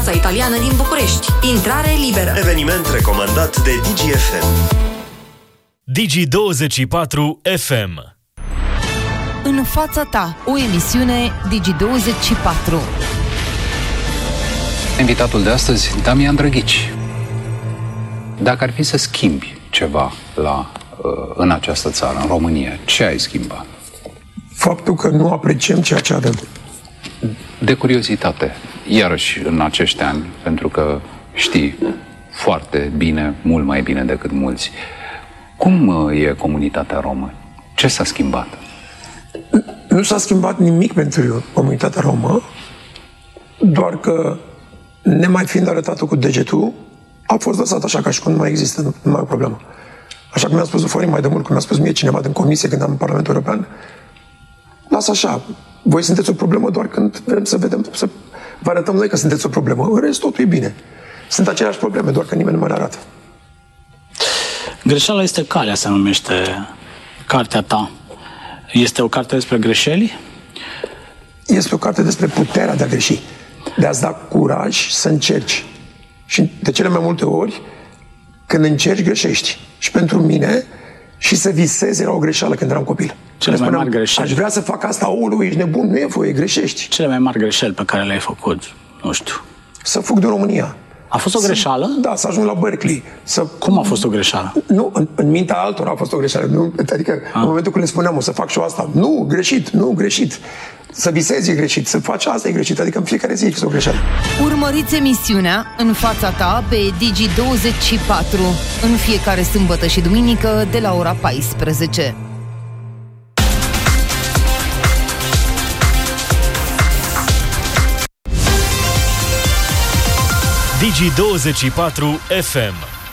Piața Italiană din București. Intrare liberă. Eveniment recomandat de DigiFM. Digi24 FM. În fața ta, o emisiune Digi24. Invitatul de astăzi, Damian Drăghici. Dacă ar fi să schimbi ceva în această țară, în România, ce ai schimbat? Faptul că nu apreciem ceea ce avem. De curiozitate, iarăși în acești ani, pentru că știi foarte bine, mult mai bine decât mulți, cum e comunitatea romă? Ce s-a schimbat? Nu s-a schimbat nimic pentru comunitatea romă, doar că, nemai fiind arătată cu degetul, a fost lăsat așa ca și cum nu mai există, nu mai e o problemă. Așa cum mi-a spus Florin mai de mult, cum mi-a spus mie cineva din comisie când am în Parlamentul European, lasă așa, voi sunteți o problemă doar când vrem să vedem, să vă arătăm noi că sunteți o problemă. În rest, totul e bine. Sunt aceleași probleme, doar că nimeni nu mai le arată. Greșeala este calea, se numește cartea ta. Este o carte despre greșeli? Este o carte despre puterea de a greși, de a-ți da curaj să încerci. Și de cele mai multe ori, când încerci, greșești. Și pentru mine, și să visezi era o greșeală când eram copil. Cele mai mari greșeli. Aș vrea să fac asta, olu, ești nebun, nu e voie, greșești. Cele mai mari greșeli pe care le-ai făcut, nu știu. Să fug din România. A fost o greșeală? Da, să ajung la Berkeley. Cum a fost o greșeală? Nu, în mintea altora a fost o greșeală. Nu, adică în momentul când le spuneam, o să fac și eu asta, nu, greșit. Să visezi e greșit, să faci asta e greșit. Adică în fiecare zi e o greșeală. Urmăriți emisiunea În fața ta pe Digi24 în fiecare sâmbătă și duminică de la ora 14. Digi24 FM.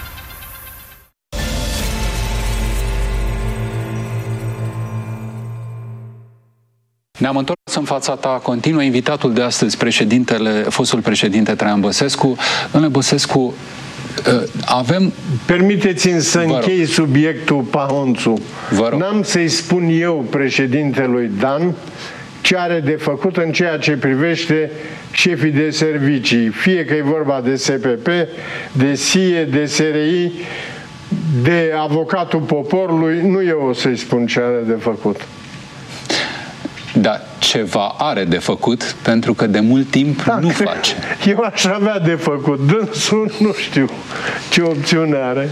Ne-am întors în fața ta, continuă invitatul de astăzi, fostul președinte Traian Băsescu. Domnule Băsescu, avem... Permiteți-mi să închei subiectul Pahonțu. N-am să-i spun eu, președintelui Dan, ce are de făcut în ceea ce privește șefii de servicii, fie că e vorba de SPP, de SIE, de SRI, de avocatul poporului, nu eu o să-i spun ce are de făcut. Dar ceva are de făcut, pentru că de mult timp nu face. Eu aș avea de făcut. Dânsul nu știu ce opțiune are.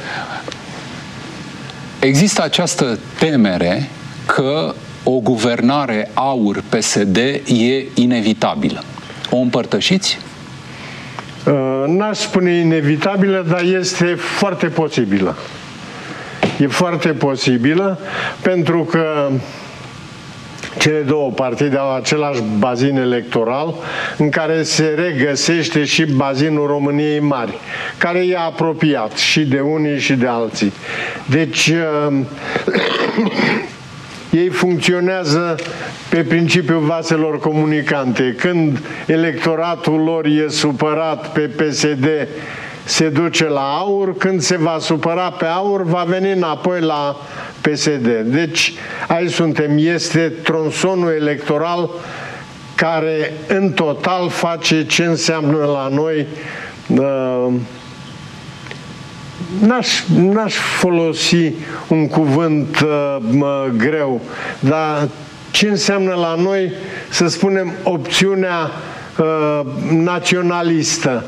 Există această temere că o guvernare AUR-PSD e inevitabilă. O împărtășiți? N-aș spune inevitabilă, dar este foarte posibilă. E foarte posibilă, pentru că cele două partide au același bazin electoral în care se regăsește și bazinul României Mari, care e apropiat și de unii și de alții. Deci ei funcționează pe principiul vaselor comunicante. Când electoratul lor e supărat pe PSD, se duce la AUR, când se va supăra pe AUR, va veni înapoi la PSD. Deci, aici suntem. Este tronsonul electoral care, în total, face ce înseamnă la noi. N-aș folosi un cuvânt greu, dar ce înseamnă la noi, să spunem, opțiunea naționalistă.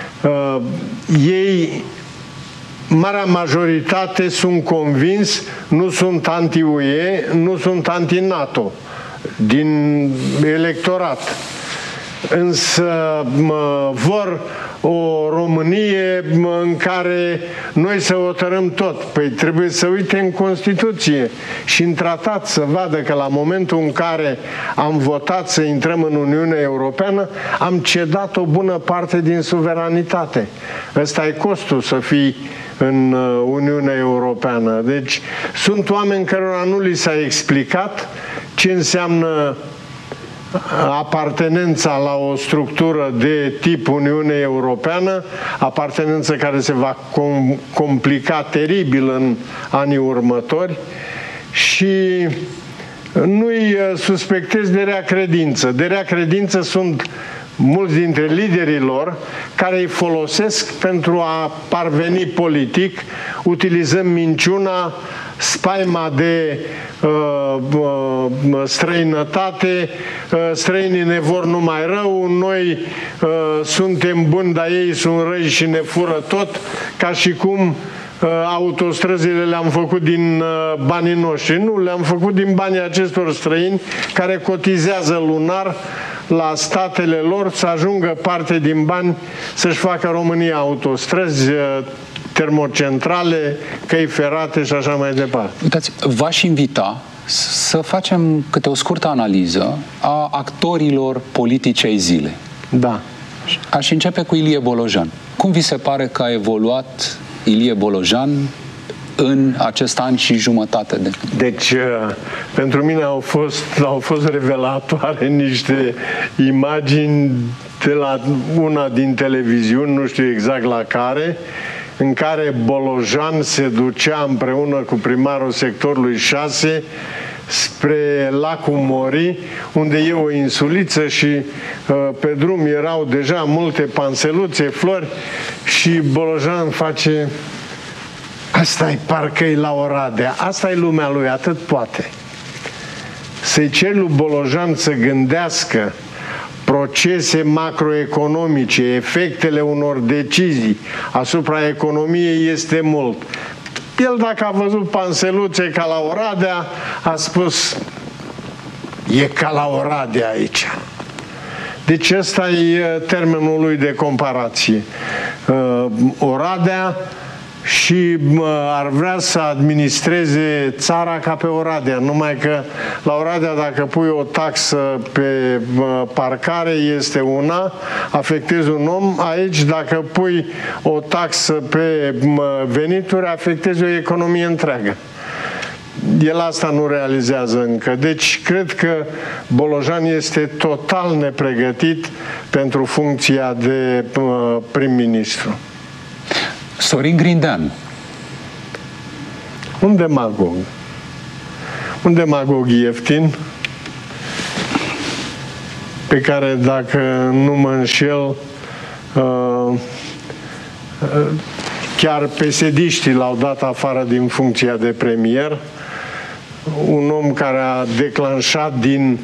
Ei, marea majoritate, sunt convins, nu sunt anti-UE, nu sunt anti-NATO din electorat. Însă vor o Românie în care noi să hotărâm tot. Păi trebuie să uite în Constituție și în tratat să vadă că la momentul în care am votat să intrăm în Uniunea Europeană, am cedat o bună parte din suveranitate. Ăsta e costul să fii în Uniunea Europeană. Deci sunt oameni cărora nu li s-a explicat ce înseamnă apartenența la o structură de tip Uniune Europeană, apartenență care se va complica teribil în anii următori, și nu-i suspectez de rea credință. De rea credință sunt mulți dintre liderii lor, care îi folosesc pentru a parveni politic, utilizând minciuna, spaima de străinătate, străinii ne vor numai rău, noi suntem buni, dar ei sunt răi și ne fură tot, ca și cum autostrăzile le-am făcut din banii noștri. Nu, le-am făcut din banii acestor străini care cotizează lunar la statele lor să ajungă parte din bani să-și facă România autostrăzi, termocentrale, căi ferate și așa mai departe. Uitați, v-aș invita să facem câte o scurtă analiză a actorilor politici ai zilei. Da. Aș începe cu Ilie Bolojan. Cum vi se pare că a evoluat Ilie Bolojan în acest an și jumătate de... Deci, pentru mine au fost revelatoare niște imagini de la una din televiziuni, nu știu exact la care, în care Bolojan se ducea împreună cu primarul sectorului 6 spre lacul Mori, unde e o insuliță și pe drum erau deja multe panseluțe, flori și Bolojan face: asta-i parcă-i la Oradea, asta-i lumea lui, atât poate. Să-i ceri lui Bolojan să gândească procese macroeconomice, efectele unor decizii asupra economiei este mult. El, dacă a văzut panseluțe ca la Oradea, a spus: e ca la Oradea aici. Deci ăsta e termenul lui de comparație. Oradea, și ar vrea să administreze țara ca pe Oradea, numai că la Oradea dacă pui o taxă pe parcare este una, afectezi un om, aici dacă pui o taxă pe venituri, afectezi o economie întreagă. El asta nu realizează încă. Deci cred că Bolojan este total nepregătit pentru funcția de prim-ministru. Sorin Grindeanu. Un demagog. Un demagog ieftin, pe care, dacă nu mă înșel, chiar PSD-știi l-au dat afară din funcția de premier. Un om care a declanșat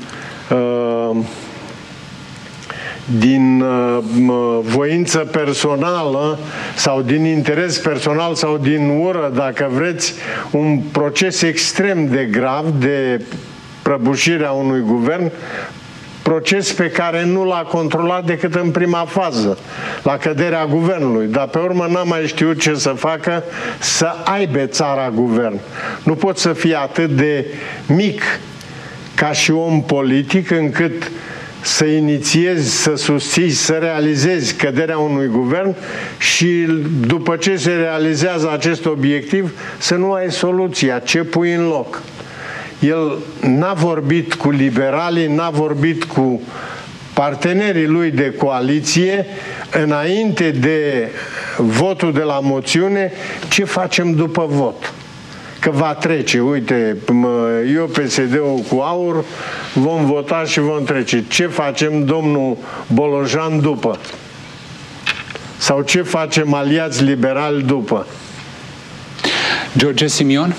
din voință personală sau din interes personal sau din ură, dacă vreți, un proces extrem de grav de prăbușire a unui guvern, proces pe care nu l-a controlat decât în prima fază, la căderea guvernului. Dar pe urmă n-a mai știut ce să facă să aibă țara guvern. Nu poți să fii atât de mic ca și om politic încât să inițiezi, să susții, să realizezi căderea unui guvern și după ce se realizează acest obiectiv să nu ai soluția, ce pui în loc. El n-a vorbit cu liberalii, n-a vorbit cu partenerii lui de coaliție înainte de votul de la moțiune, ce facem după vot. Că va trece, uite, eu PSD-ul cu AUR vom vota și vom trece. Ce facem, domnul Bolojan, după? Sau ce facem aliați liberali după? George Simion?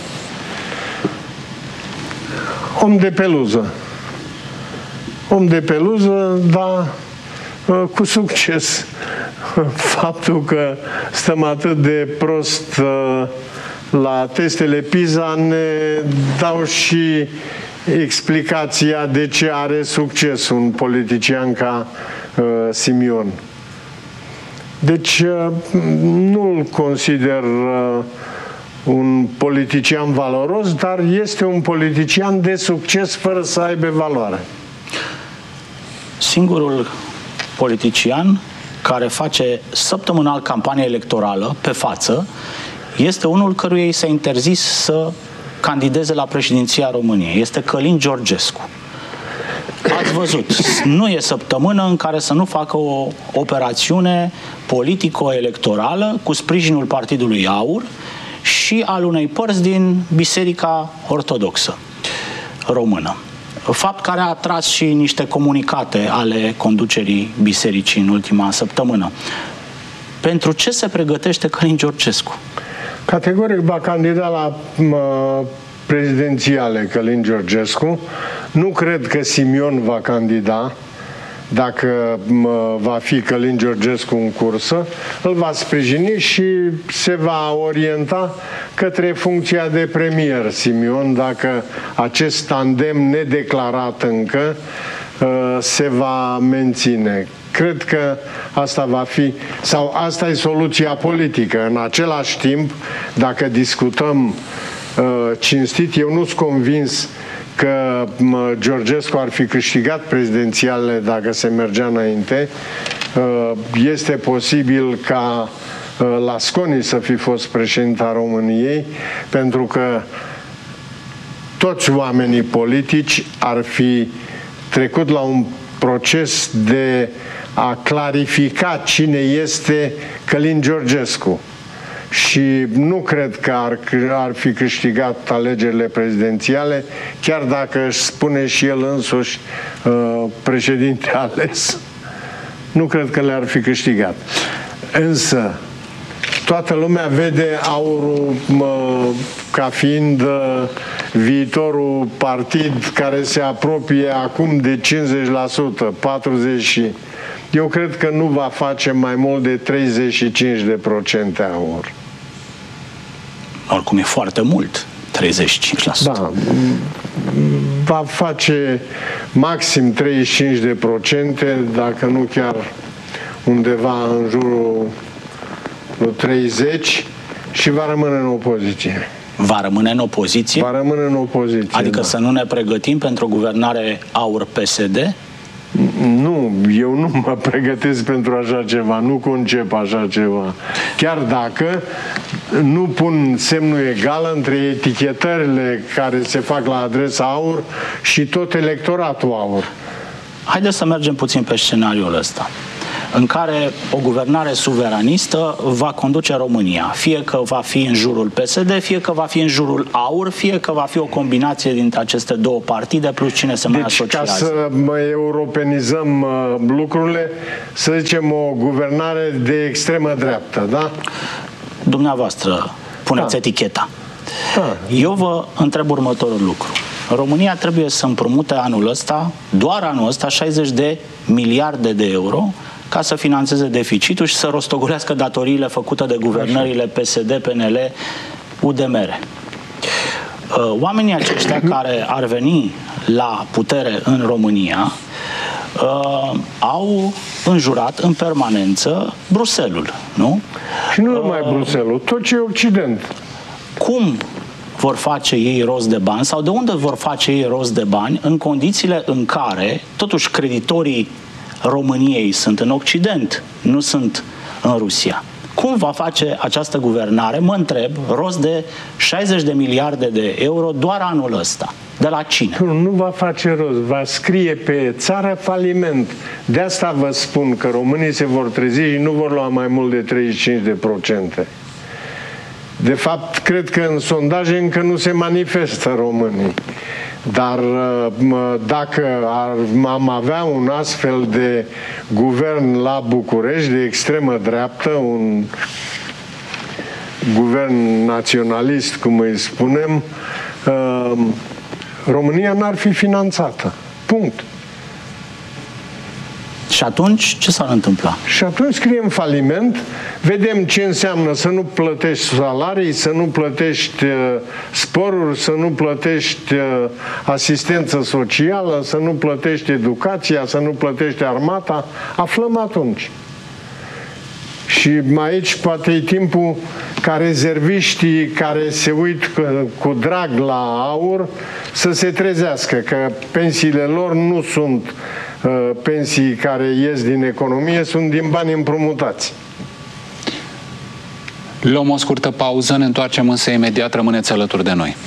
Om de peluză. Om de peluză, dar cu succes. Faptul că stăm atât de prost la testele PISA ne dau și explicația de ce are succes un politician ca Simion. Deci nu-l consider un politician valoros, dar este un politician de succes fără să aibă valoare. Singurul politician care face săptămânal campanie electorală pe față este unul căruia i s-a interzis să candideze la președinția României. Este Călin Georgescu. Ați văzut, nu e săptămână în care să nu facă o operațiune politico-electorală cu sprijinul Partidului AUR și al unei părți din Biserica Ortodoxă Română. Fapt care a atras și niște comunicate ale conducerii bisericii în ultima săptămână. Pentru ce se pregătește Călin Georgescu? Categoric va candida la prezidențiale Călin Georgescu. Nu cred că Simion va candida. Dacă va fi Călin Georgescu în cursă, îl va sprijini și se va orienta către funcția de premier Simion, dacă acest tandem nedeclarat încă se va menține. Cred că asta va fi, sau asta e soluția politică. În același timp, dacă discutăm cinstit, eu nu sunt convins că Georgescu ar fi câștigat prezidențialele dacă se mergea înainte. Este posibil ca Lasconi să fi fost președinta României, pentru că toți oamenii politici ar fi trecut la un proces de a clarifica cine este Călin Georgescu. Și nu cred că ar fi câștigat alegerile prezidențiale, chiar dacă își spune și el însuși președinte ales. Nu cred că le-ar fi câștigat. Însă, toată lumea vede AUR-ul ca fiind viitorul partid care se apropie acum de 50%, 40%. Eu cred că nu va face mai mult de 35% AUR. Oricum e foarte mult, 35%. Da, va face maxim 35%, dacă nu chiar undeva în jurul 30%, și va rămâne în opoziție. Va rămâne în opoziție? Va rămâne în opoziție. Adică da. Să nu ne pregătim pentru o guvernare AUR-PSD? Nu, eu nu mă pregătesc pentru așa ceva, nu concep așa ceva. Chiar dacă nu pun semnul egal între etichetările care se fac la adresa AUR și tot electoratul AUR. Haideți să mergem puțin pe scenariul ăsta, în care o guvernare suveranistă va conduce România. Fie că va fi în jurul PSD, fie că va fi în jurul AUR, fie că va fi o combinație dintre aceste două partide, plus cine se mai asociază. Ca să europenizăm lucrurile, să zicem o guvernare de extremă dreaptă, da? Dumneavoastră puneți eticheta. Da. Eu vă întreb următorul lucru. România trebuie să împrumute anul ăsta, doar anul ăsta, 60 de miliarde de euro ca să finanțeze deficitul și să rostogolească datoriile făcute de guvernările PSD, PNL, UDMR. Oamenii aceștia care ar veni la putere în România au înjurat în permanență Bruxelles, nu? Și nu numai Bruxelles, tot ce e Occident. Cum vor face ei rost de bani sau de unde vor face ei rost de bani în condițiile în care totuși creditorii României sunt în Occident, nu sunt în Rusia? Cum va face această guvernare, mă întreb, rost de 60 de miliarde de euro doar anul ăsta? De la cine? Nu va face rost, va scrie pe țară faliment. De asta vă spun că românii se vor trezi și nu vor lua mai mult de 35%. De fapt, cred că în sondaje încă nu se manifestă românii. Dar dacă am avea un astfel de guvern la București, de extremă dreaptă, un guvern naționalist, cum îi spunem, România n-ar fi finanțată. Punct. Și atunci ce s-ar întâmpla? Și atunci scriem faliment, vedem ce înseamnă să nu plătești salarii, să nu plătești sporuri, să nu plătești asistență socială, să nu plătești educația, să nu plătești armata. Aflăm atunci. Și aici poate e timpul ca rezerviștii care se uit cu drag la AUR să se trezească, că pensiile lor nu sunt pensii care ies din economie, sunt din bani împrumutați. Luăm o scurtă pauză, ne întoarcem însă imediat, rămâneți alături de noi.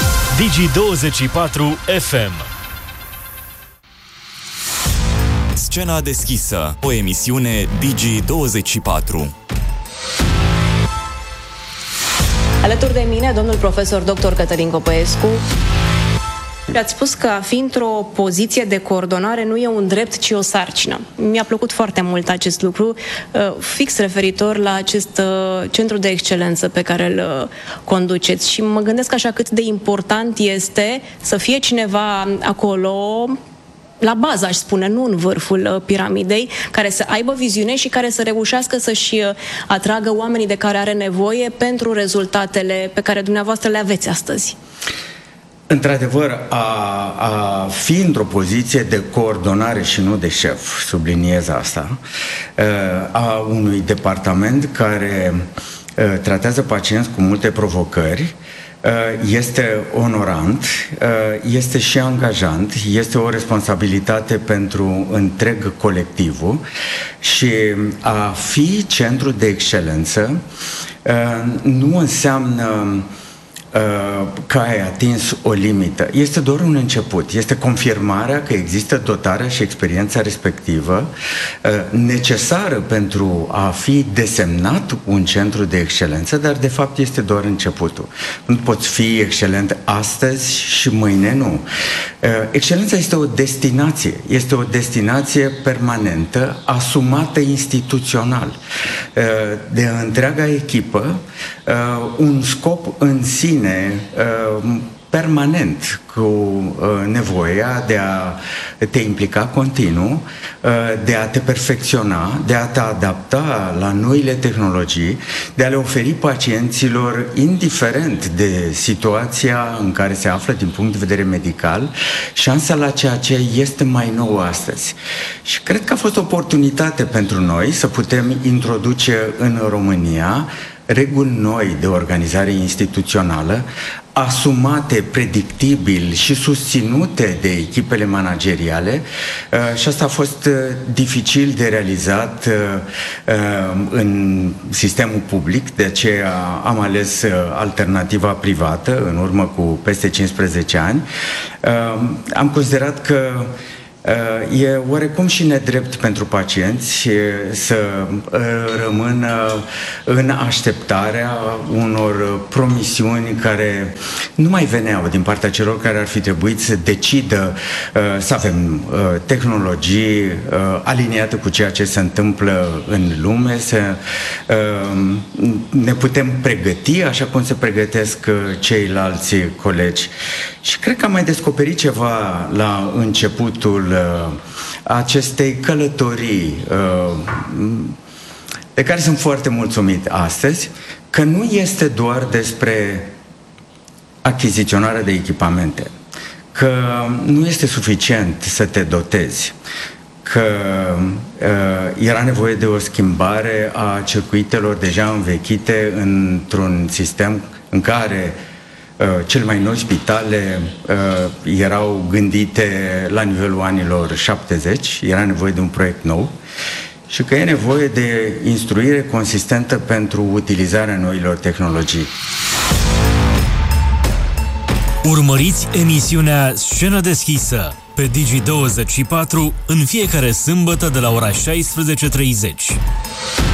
Digi24 FM. Scena deschisă, o emisiune Digi24. Alături de mine, domnul profesor dr. Cătălin Copăescu. Ați spus că a fi într-o poziție de coordonare nu e un drept, ci o sarcină. Mi-a plăcut foarte mult acest lucru, fix referitor la acest centru de excelență pe care îl conduceți. Și mă gândesc așa cât de important este să fie cineva acolo, la bază, aș spune, nu în vârful piramidei, care să aibă viziune și care să reușească să-și atragă oamenii de care are nevoie pentru rezultatele pe care dumneavoastră le aveți astăzi. Într-adevăr, a fi într-o poziție de coordonare și nu de șef, subliniez asta, a unui departament care tratează pacienți cu multe provocări, este onorant, este și angajant, este o responsabilitate pentru întreg colectivul și a fi centru de excelență nu înseamnă că ai atins o limită. Este doar un început. Este confirmarea că există dotarea și experiența respectivă necesară pentru a fi desemnat un centru de excelență, dar de fapt este doar începutul. Nu poți fi excelent astăzi și mâine nu. Excelența este o destinație. Este o destinație permanentă, asumată instituțional de întreaga echipă, un scop în sine permanent, cu nevoia de a te implica continuu, de a te perfecționa, de a te adapta la noile tehnologii, de a le oferi pacienților, indiferent de situația în care se află din punct de vedere medical, șansa la ceea ce este mai nou astăzi. Și cred că a fost o oportunitate pentru noi să putem introduce în România reguli noi de organizare instituțională, asumate predictibil și susținute de echipele manageriale, și asta a fost dificil de realizat în sistemul public, de aceea am ales alternativa privată în urmă cu peste 15 ani. Am considerat că e oarecum și nedrept pentru pacienți să rămână în așteptarea unor promisiuni care nu mai veneau din partea celor care ar fi trebuit să decidă să avem tehnologii aliniate cu ceea ce se întâmplă în lume, să ne putem pregăti așa cum se pregătesc ceilalți colegi. Și cred că am mai descoperit ceva la începutul acestei călătorii de care sunt foarte mulțumit astăzi, că nu este doar despre achiziționarea de echipamente, că nu este suficient să te dotezi, că era nevoie de o schimbare a circuitelor deja învechite într-un sistem în care cele mai noi spitale erau gândite la nivelul anilor 70, era nevoie de un proiect nou și că e nevoie de instruire consistentă pentru utilizarea noilor tehnologii. Urmăriți emisiunea Scenă deschisă pe Digi24 în fiecare sâmbătă de la ora 16:30.